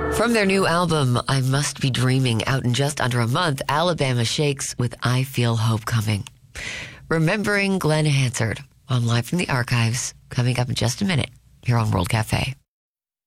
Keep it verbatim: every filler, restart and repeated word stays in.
From their new album, I Must Be Dreaming, out in just under a month, Alabama Shakes with I Feel Hope Coming. Remembering Glenn Hansard on Live from the Archives, coming up in just a minute here on World Cafe.